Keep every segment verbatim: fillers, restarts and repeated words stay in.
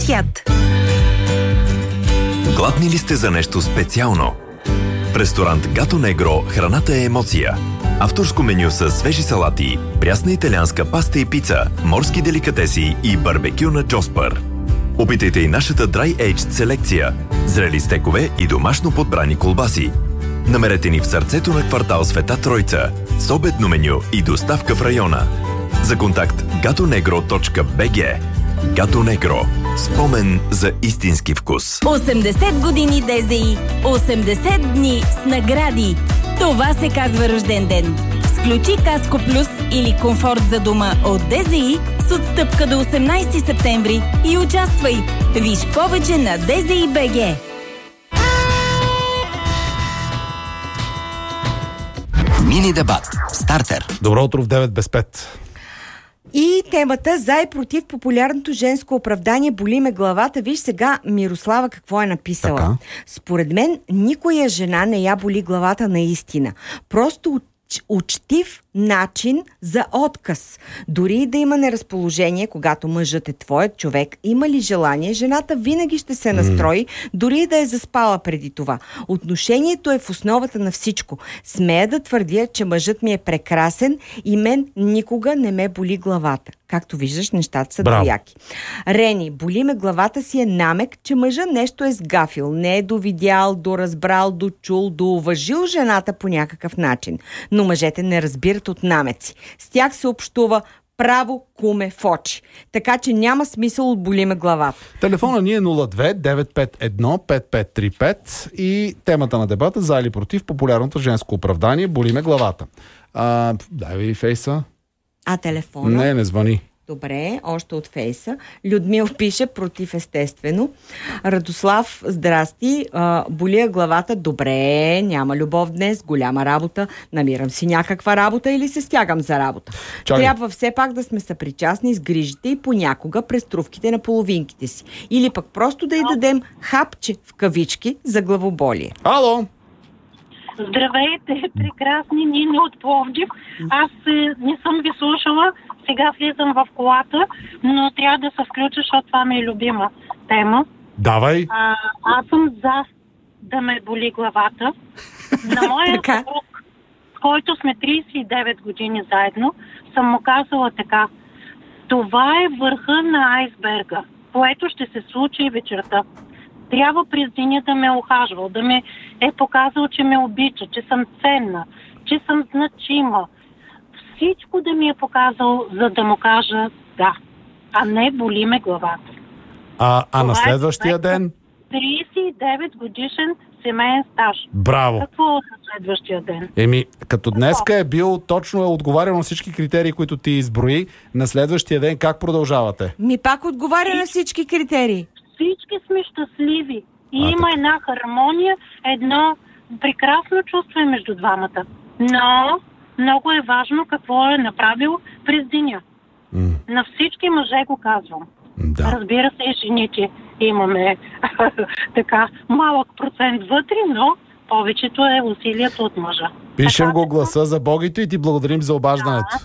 свят. Гладни ли сте за нещо специално? В ресторант Гато Негро храната е емоция. Авторско меню с свежи салати, прясна италианска паста и пица, морски деликатеси и барбекю на Джоспър. Опитайте и нашата Dry Aged селекция, зрели стекове и домашно подбрани колбаси. Намерете ни в сърцето на квартал Света Тройца, с обедно меню и доставка в района. За контакт gatonegro точка би джи. Гато Негро. Спомен за истински вкус. осемдесет години ДЗИ. осемдесет дни с награди. Това се казва рожден ден. Сключи Каско Плюс или Комфорт за дома от ДЗИ с отстъпка до осемнайсети септември и участвай. Виж повече на ДЗИ точка би джи. Мини дебат. Стартер. Добро утро в девет без пет. И темата за и против популярното женско оправдание боли ме главата. Виж сега Мирослава какво е написала. Така. Според мен никоя жена не я боли главата наистина. Просто учтив начин за отказ. Дори и да има неразположение, когато мъжът е твоят човек, има ли желание, жената винаги ще се настрои, дори и да е заспала преди това. Отношението е в основата на всичко. Смея да твърдя, че мъжът ми е прекрасен и мен никога не ме боли главата. Както виждаш, нещата са двояки. Рени, боли ме главата си е намек, че мъжът нещо е сгафил, не е довидял, доразбрал, дочул, доуважил жената по някакъв начин. Но мъжете не разбират от намеци. С тях се общува право куме в очи. Така че няма смисъл от боли ме главата. Телефона ни е нула две деветстотин петдесет и едно петдесет и пет тридесет и пет и темата на дебата за или против популярното женско оправдание боли ме главата. А, дай ви фейса. А телефона? Не, не звъни. Добре, още от фейса. Людмил пише против естествено. Радослав, здрасти. А, болия главата. Добре, няма любов днес, голяма работа. Намирам си някаква работа или се стягам за работа. Чакай. Трябва все пак да сме съпричастни с грижите и понякога през трувките на половинките си. Или пък просто да й дадем хапче в кавички за главоболие. Ало! Здравейте, прекрасни Нини от Пловдив. Аз не съм ви слушала, сега влизам в колата, но трябва да се включа, защото това ми е любима тема. Давай! А, аз съм за да ме боли главата. На моя съпруг, с който сме трийсет и девет години заедно, съм му казала така: това е върха на айсберга, което ще се случи и вечерта. Трябва през деня да ме е ухажвал, да ме е показал, че ме обича, че съм ценна, че съм значима. Всичко да ми е показал, за да му кажа да, а не боли ме главата. А, а на Това следващия е ден? трийсет и девет годишен семейен стаж. Браво! Какво на следващия ден? Еми, като днеска е бил точно е отговарял на всички критерии, които ти изброи, на следващия ден как продължавате? Ми пак отговаря на всички критерии. Всички сме щастливи. И А, има така. една хармония, едно прекрасно чувство е между двамата. Но много е важно какво е направил през деня. М. На всички мъже го казвам. Да. Разбира се, и жените имаме така малък процент вътре, но повечето е усилието от мъжа. Пишем Така, го гласа за богито и ти благодарим за обаждането.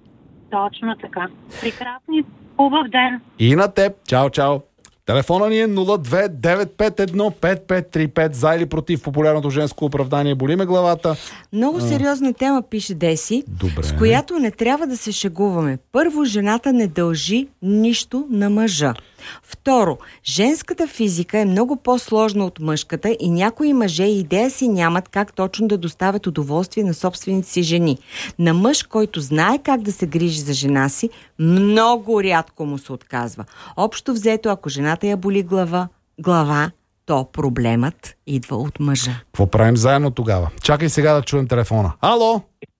точно така. Прекрасни, хубав ден. И на теб. Чао, чао. Телефона ни е нула две деветстотин петдесет и едно петдесет и пет тридесет и пет. За или против популярното женско оправдание боли ме главата. Много сериозна тема, пише Деси, Добре. с която не трябва да се шегуваме. Първо, жената не дължи нищо на мъжа. Второ, женската физика е много по-сложна от мъжката и някои мъже идея си нямат как точно да доставят удоволствие на собствените си жени. На мъж, който знае как да се грижи за жена си, много рядко му се отказва. Общо взето, ако жената я боли глава, глава, то проблемът идва от мъжа. Какво правим заедно тогава? Чакай сега да чуем телефона. Ало!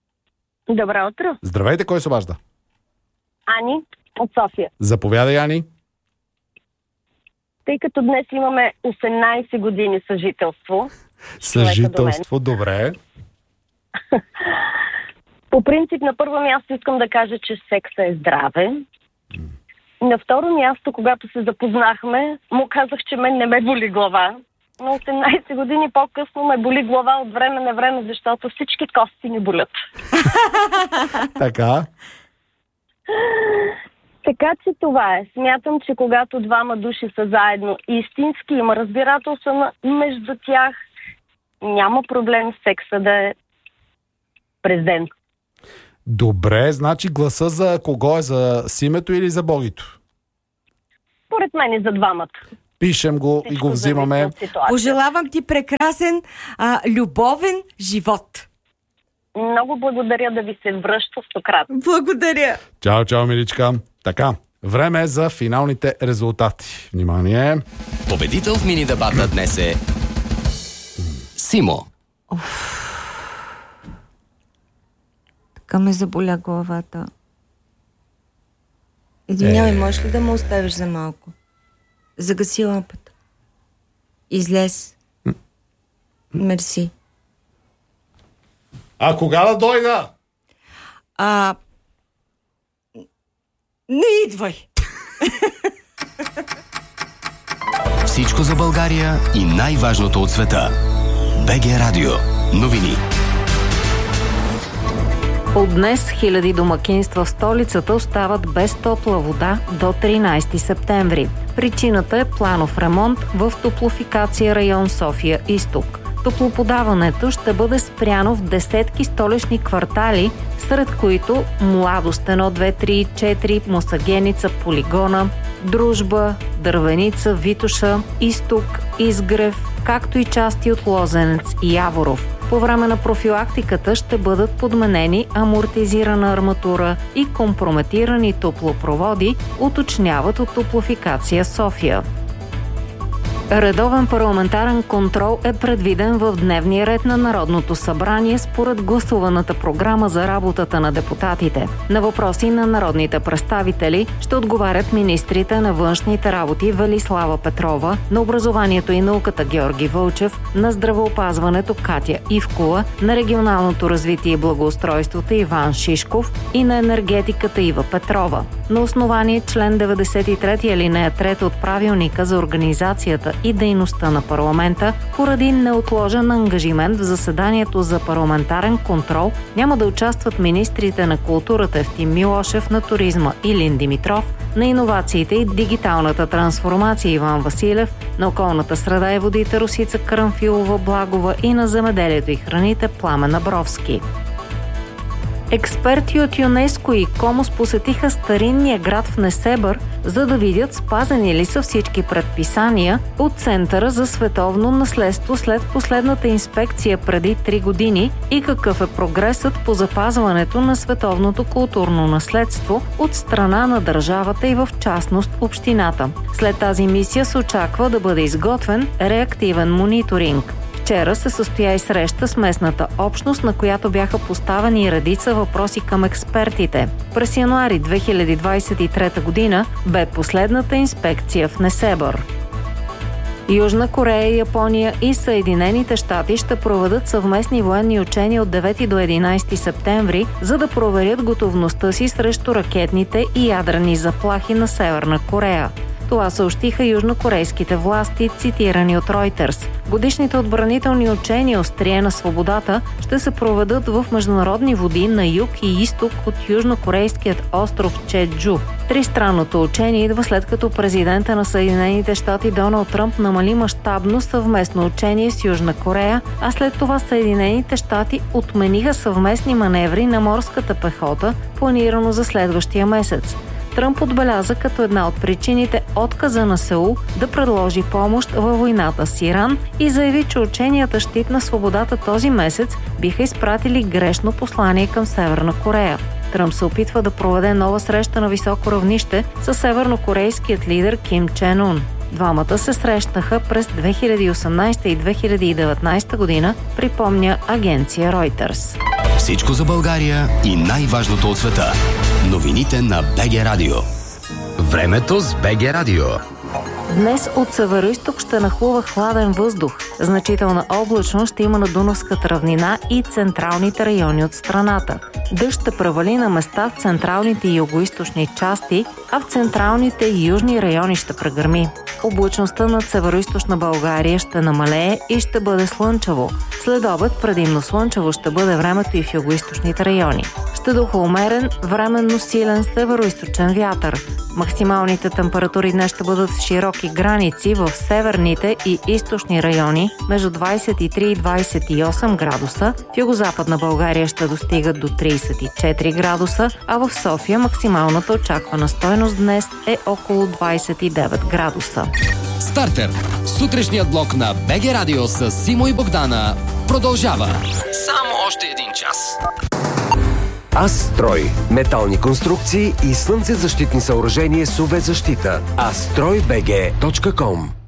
Добро утро. Здравейте, кой се обажда? Ани от София. Заповядай, Ани. Тъй като днес имаме осемнайсет години съжителство. Съжителство, добре. По принцип, на първо място искам да кажа, че секса е здраве. На второ място, когато се запознахме, му казах, че мен не ме боли глава. На осемнайсет години по-късно ме боли глава от време на време, защото всички кости ми болят. Така. Така че това е. Смятам, че когато двама души са заедно истински, има разбирателство между тях, няма проблем секса да е през ден. Добре, значи гласа за кого е? За Симето или за Богито? Поред мен и за двамата. Пишем го Всичко и го взимаме. Пожелавам ти прекрасен, а, любовен живот. Много благодаря, да ви се връща стократно. Благодаря. Чао, чао, миличка. Така, време е за финалните резултати. Внимание! Победител в мини дебата днес е Симо. Така ме заболя главата. Извинявай, Е. можеш ли да ме оставиш за малко? Загаси лампата. Излез. Мерси. А кога да дойда? А... Не идвай! Всичко за България и най-важното от света. БГ Радио. Новини. От днес хиляди домакинства в столицата остават без топла вода до тринайсети септември. Причината е планов ремонт в топлофикация район София-Изток. Топлоподаването ще бъде спряно в десетки столични квартали, сред които Младост едно, две, три и четири, Мусагеница, Полигона, Дружба, Дървеница, Витоша, Изток, Изгрев, както и части от Лозенец и Яворов. По време на профилактиката ще бъдат подменени амортизирана арматура и компрометирани топлопроводи, уточняват от Топлофикация София. Редовен парламентарен контрол е предвиден в дневния ред на Народното събрание според гласуваната програма за работата на депутатите. На въпроси на народните представители ще отговарят министрите на външните работи Велислава Петрова, на образованието и науката Георги Вълчев, на здравеопазването Катя Ивкова, на регионалното развитие и благоустройството Иван Шишков и на енергетиката Ива Петрова. На основание член деветдесет и трети алинея трета от правилника за организацията и дейността на парламента, поради неотложен ангажимент в заседанието за парламентарен контрол няма да участват министрите на културата Евтим Милошев, на туризма Илин Димитров, на иновациите и дигиталната трансформация Иван Василев, на околната среда и водите Росица Карамфилова-Благова и на земеделието и храните Пламен Абровски. Експерти от ЮНЕСКО и КОМОС посетиха старинния град в Несебър, за да видят спазени ли са всички предписания от Центъра за световно наследство след последната инспекция преди три години и какъв е прогресът по запазването на световното културно наследство от страна на държавата и в частност общината. След тази мисия се очаква да бъде изготвен реактивен мониторинг. Вчера се състоя и среща с местната общност, на която бяха поставени редица въпроси към експертите. През януари две хиляди двадесет и трета година бе последната инспекция в Несебър. Южна Корея, Япония и Съединените щати ще проведат съвместни военни учения от девети до единайсети септември, за да проверят готовността си срещу ракетните и ядрени заплахи на Северна Корея. Това съобщиха южнокорейските власти, цитирани от Reuters. Годишните отбранителни учения Острие на свободата ще се проведат в международни води на юг и изток от южнокорейският остров Чеджу. Тристранното учение идва след като президента на Съединените щати Доналд Тръмп намали мащабно съвместно учение с Южна Корея, а след това Съединените щати отмениха съвместни маневри на морската пехота, планирано за следващия месец. Тръмп отбеляза като една от причините отказа на Сеул да предложи помощ във войната с Иран и заяви, че ученията Щит на свободата този месец биха изпратили грешно послание към Северна Корея. Тръмп се опитва да проведе нова среща на високо равнище с севернокорейският лидер Ким Чен Ун. Двамата се срещнаха през две хиляди и осемнайсета и две хиляди и деветнайсета година, припомня агенция Reuters. Всичко за България и най-важното от света. Новините на БГ Радио. Времето с БГ Радио. Днес от североизток ще нахлува хладен въздух. Значителна облачност ще има на Дунавската равнина и централните райони от страната. Дъжд ще превали на места в централните и югоизточни части, а в централните и южни райони ще прегърми. Облачността над североизточна България ще намалее и ще бъде слънчево. След обед предимно слънчево ще бъде времето и в югоизточните райони. Ще духа умерен, временно силен североизточен вятър. Максималните температури днес ще бъдат в широки граници в северните и източни райони между двадесет и три и двадесет и осем градуса, в югозападна България ще достигат до тридесет и четири градуса, а в София максималната очаквана стойност днес е около двадесет и девет градуса. Стартер. Сутрешният блок на БГ Радио с Симо и Богдана продължава. Само още един час. Астрой. Метални конструкции и слънцезащитни съоръжения с ю ви защита. астрой би джи точка ком